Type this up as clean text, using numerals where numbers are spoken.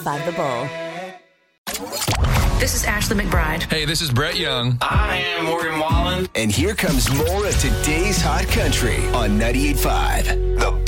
Five the Bull. This is Ashley McBride. Hey, this is Brett Young. I am Morgan Wallen. And here comes more of today's hot country on 98.5 The